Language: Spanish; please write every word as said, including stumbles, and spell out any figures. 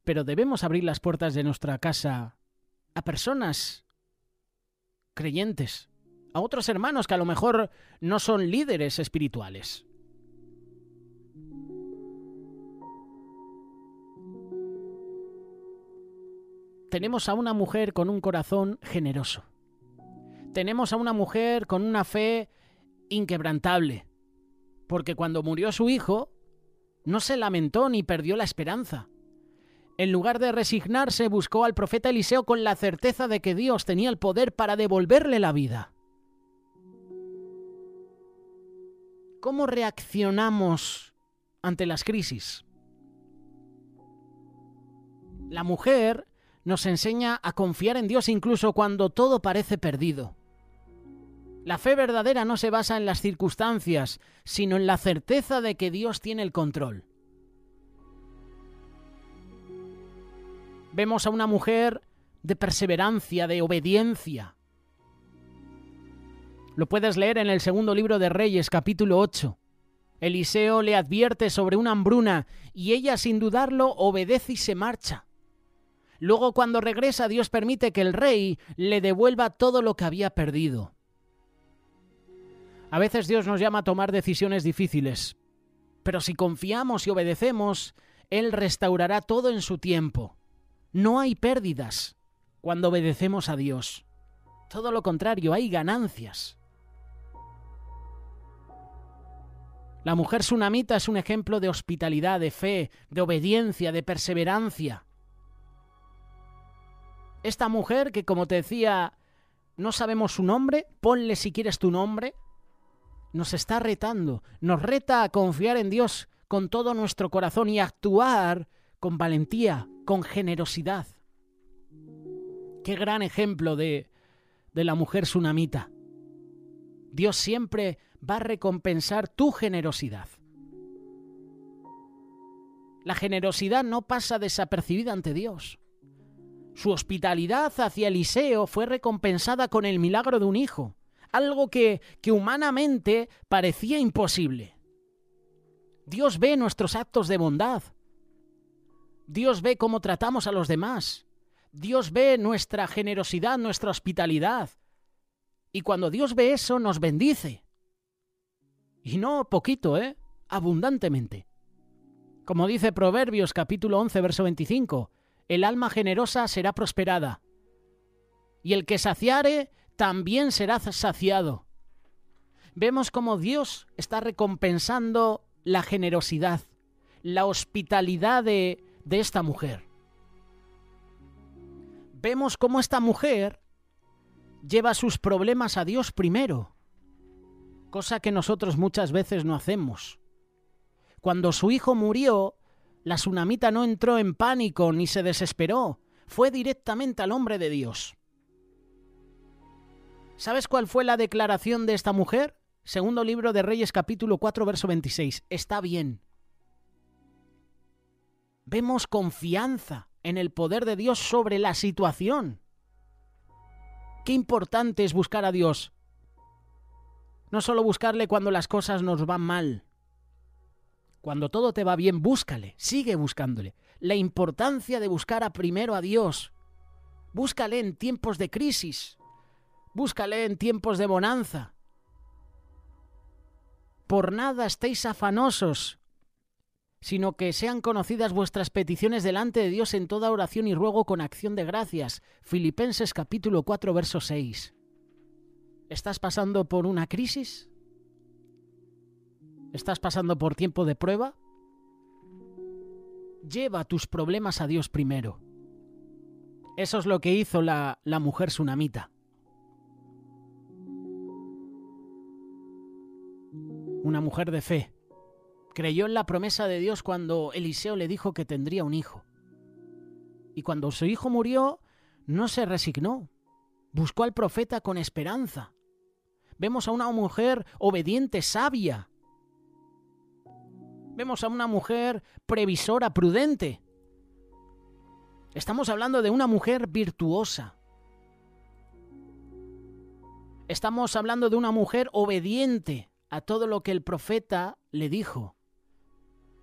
pero debemos abrir las puertas de nuestra casa a personas creyentes, a otros hermanos que a lo mejor no son líderes espirituales. Tenemos a una mujer con un corazón generoso. Tenemos a una mujer con una fe inquebrantable, porque cuando murió su hijo, no se lamentó ni perdió la esperanza. En lugar de resignarse, buscó al profeta Eliseo con la certeza de que Dios tenía el poder para devolverle la vida. ¿Cómo reaccionamos ante las crisis? La mujer nos enseña a confiar en Dios incluso cuando todo parece perdido. La fe verdadera no se basa en las circunstancias, sino en la certeza de que Dios tiene el control. Vemos a una mujer de perseverancia, de obediencia. Lo puedes leer en el segundo libro de Reyes, capítulo ocho. Eliseo le advierte sobre una hambruna y ella, sin dudarlo, obedece y se marcha. Luego, cuando regresa, Dios permite que el rey le devuelva todo lo que había perdido. A veces Dios nos llama a tomar decisiones difíciles, pero si confiamos y obedecemos, Él restaurará todo en su tiempo. No hay pérdidas cuando obedecemos a Dios. Todo lo contrario, hay ganancias. La mujer sunamita es un ejemplo de hospitalidad, de fe, de obediencia, de perseverancia. Esta mujer que, como te decía, no sabemos su nombre, ponle si quieres tu nombre, nos está retando, nos reta a confiar en Dios con todo nuestro corazón y a actuar con valentía, con generosidad. Qué gran ejemplo de, de la mujer sunamita. Dios siempre va a recompensar tu generosidad. La generosidad no pasa desapercibida ante Dios. Su hospitalidad hacia Eliseo fue recompensada con el milagro de un hijo, algo que, que humanamente parecía imposible. Dios ve nuestros actos de bondad. Dios ve cómo tratamos a los demás. Dios ve nuestra generosidad, nuestra hospitalidad. Y cuando Dios ve eso, nos bendice. Y no poquito, ¿eh? Abundantemente. Como dice Proverbios capítulo once, verso veinticinco, el alma generosa será prosperada, y el que saciare también será saciado. Vemos cómo Dios está recompensando la generosidad, la hospitalidad de, de esta mujer. Vemos cómo esta mujer lleva sus problemas a Dios primero, cosa que nosotros muchas veces no hacemos. Cuando su hijo murió, la sunamita no entró en pánico ni se desesperó, fue directamente al hombre de Dios. ¿Sabes cuál fue la declaración de esta mujer? Segundo libro de Reyes, capítulo cuatro, verso veintiséis. Está bien. Vemos confianza en el poder de Dios sobre la situación. Qué importante es buscar a Dios. No solo buscarle cuando las cosas nos van mal. Cuando todo te va bien, búscale, sigue buscándole. La importancia de buscar a primero a Dios. Búscale en tiempos de crisis. Búscale en tiempos de bonanza. Por nada estéis afanosos, sino que sean conocidas vuestras peticiones delante de Dios en toda oración y ruego con acción de gracias. Filipenses capítulo cuatro, verso seis. ¿Estás pasando por una crisis? ¿Estás pasando por tiempo de prueba? Lleva tus problemas a Dios primero. Eso es lo que hizo la, la mujer sunamita. Una mujer de fe. Creyó en la promesa de Dios cuando Eliseo le dijo que tendría un hijo. Y cuando su hijo murió, no se resignó. Buscó al profeta con esperanza. Vemos a una mujer obediente, sabia. Vemos a una mujer previsora, prudente. Estamos hablando de una mujer virtuosa. Estamos hablando de una mujer obediente a todo lo que el profeta le dijo.